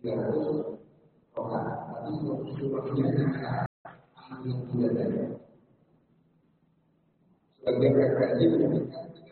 300 rokaat, tapi seluruhnya adalah yang tidak ada. Sebagian referensi menyebutkan